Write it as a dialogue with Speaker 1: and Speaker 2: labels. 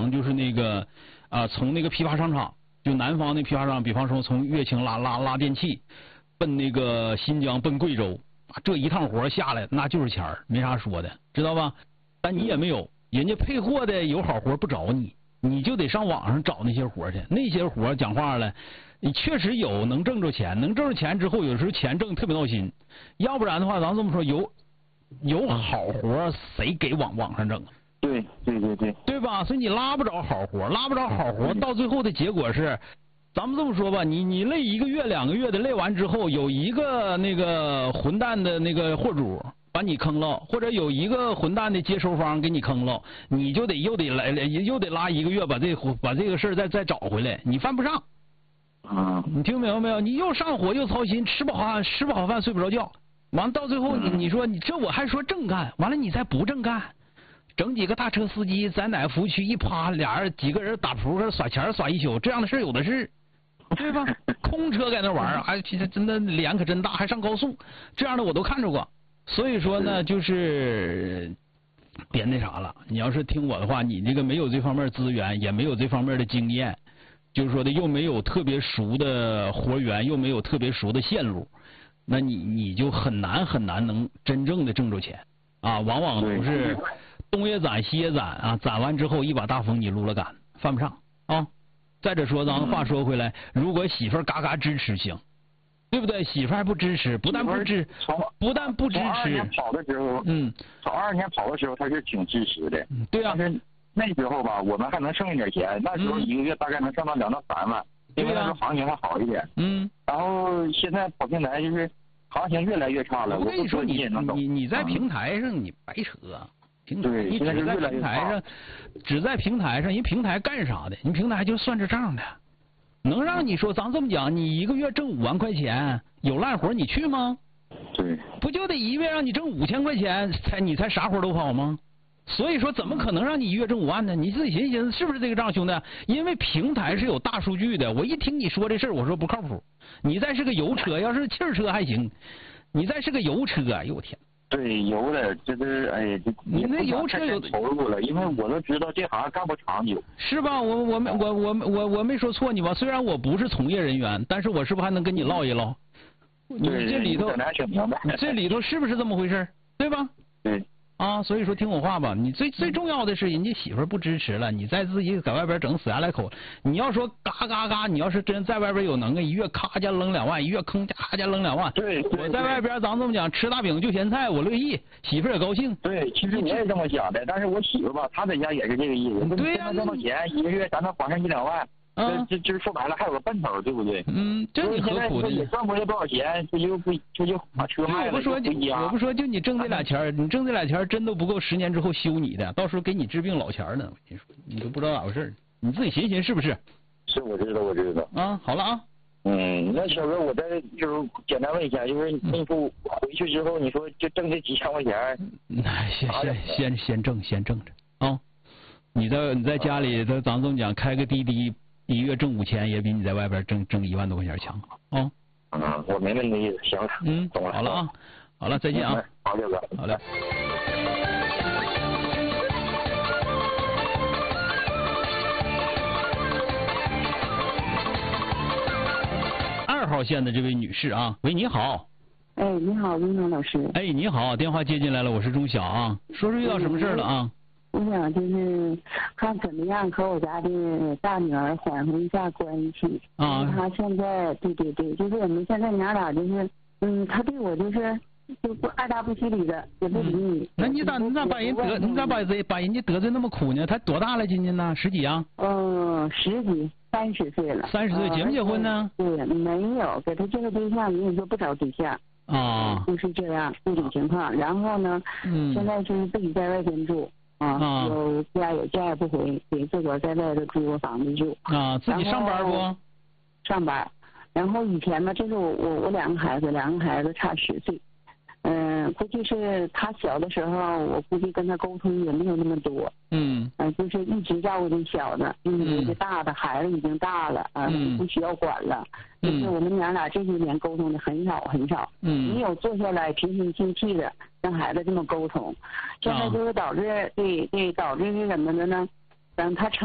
Speaker 1: 能就是那个从那个批发商场，就南方那批发商，比方说从乐清拉电器，奔那个新疆奔贵州，这一趟活下来那就是钱儿，没啥说的，知道吧？但你也没有，人家配货的有好活不找你，你就得上网上找那些活去。那些活讲话了，你确实有能挣着钱，能挣着钱之后，有时候钱挣特别闹心。要不然的话，咱这么说，有好活谁给网上整啊？
Speaker 2: 对，
Speaker 1: 对吧？所以你拉不着好活，到最后的结果是，咱们这么说吧，你累1个月2个月的，累完之后，有一个那个混蛋的那个货主把你坑了，或者有一个混蛋的接收方给你坑了，你就得又得拉1个月把这个事儿再找回来，你犯不上。你听明白没有？你又上火又操心，吃不好饭睡不着觉，完了到最后你说你这我还说正干，完了你再不正干，整几个大车司机在哪服务区一趴，几个人打扑克耍钱耍一宿，这样的事有的是，对吧？空车在那玩还真的脸可真大，还上高速，这样的我都看着过。所以说呢，就是别那啥了。你要是听我的话，你这个没有这方面资源，也没有这方面的经验，就是说的又没有特别熟的活源，又没有特别熟的线路，那你就很难能真正的挣着钱啊。往往都是东也攒西也攒啊，攒完之后一把大风你撸了杆，犯不上啊。再者说，咱话说回来，如果媳妇儿嘎支持行。对不对？媳妇还不支持，不但不支持。
Speaker 2: 从20年跑的时候，从20年跑的时候，他是挺支持的。
Speaker 1: 对啊。
Speaker 2: 但是那时候吧，我们还能剩一点钱，那时候1个月大概能挣到2到3万，因为那时候行情还好一点。然后现在跑平台就是行情越来越差了。
Speaker 1: 我跟你说，
Speaker 2: 你
Speaker 1: 在平台上你白扯。
Speaker 2: 对，
Speaker 1: 你只在平台上，因为平台干啥的？你平台就算着账的。能让你说，咱这么讲，你1个月挣5万块钱，有烂活你去吗？
Speaker 2: 对，
Speaker 1: 不就得1月让你挣5000块钱，你才啥活都跑吗？所以说，怎么可能让你1月挣5万呢？你自己寻思寻思，是不是这个账，兄弟？因为平台是有大数据的。我一听你说这事儿，我说不靠谱。你再是个油车，要是汽车还行，你再是个油车，哎呦我天！
Speaker 2: 对，油的，这是哎，
Speaker 1: 你那油车有
Speaker 2: 投入了，因为我都知道这行干不长久，
Speaker 1: 是吧？我没说错你吧？虽然我不是从业人员，但是我是不是还能跟你唠一唠？你这里头是不是这么回事？对吧？
Speaker 2: 对。
Speaker 1: 啊，所以说听我话吧，你最重要的是人家媳妇不支持了，你再自己在外边整死牙赖口。你要说嘎，你要是真在外边有能耐，1月咔家扔2万，1月咔家扔2万。
Speaker 2: 对，
Speaker 1: 我在外边咱这么讲，吃大饼就咸菜，我乐意，媳妇也高兴。
Speaker 2: 对，其实我也这么想的，但是我媳妇吧，她在家也是这个意思。
Speaker 1: 对呀，
Speaker 2: 挣到钱1个月咱能还上1-2万。这说白了还有个奔头，对不对？
Speaker 1: 这你何苦的？
Speaker 2: 也赚不了多少钱，这就把车卖了。
Speaker 1: 我不说，就你挣这俩钱，你挣这俩钱真都不够10年之后休你的，到时候给你治病老钱呢。我跟你说，你都不知道咋回事，你自己寻思是不是？
Speaker 2: 是，我知道。啊，
Speaker 1: 好了啊。
Speaker 2: 那小哥，我再就是简单问一下，就是你说回去之后，你说就挣这几千块钱，
Speaker 1: 先挣着啊。你在家里，咱这么讲，开个滴滴。1月挣5000，也比你在外边挣1万多块钱强啊！
Speaker 2: 我明白你的意思，行了，懂了。
Speaker 1: 好了啊，好了，再见啊！
Speaker 2: 好，小哥，
Speaker 1: 好嘞。2号线的这位女士啊，喂，你好。
Speaker 3: 哎，你好，温暖老师。
Speaker 1: 哎，你好，电话接进来了，我是钟晓啊，说遇到什么事了啊？
Speaker 3: 我想就是看怎么样和我家的大女儿缓和一下关系。她现在对，就是我们现在娘俩就是，她对我就不爱答不理的，也不理你。
Speaker 1: 那你咋把人家得罪那么苦呢？她多大了？今年呢？10几啊
Speaker 3: ？10几，30岁了。
Speaker 1: 30岁，结没结婚呢？
Speaker 3: 对，没有，给她介绍对象，人家说不找对象。就是这样这种情况。然后呢，现在就是自己在外边住。有家也不回，给自个儿在外头租个房子住。
Speaker 1: 自己上班不？
Speaker 3: 上班。然后以前呢，这是我2个孩子差10岁。估计是他小的时候，我估计跟他沟通也没有那么多。就是一直照顾这小的，因为这大的孩子已经大了不需要管了。就是我们娘俩这些年沟通的很少，没有坐下来平心静气的让孩子这么沟通。现在就是导致是什么的呢？等他成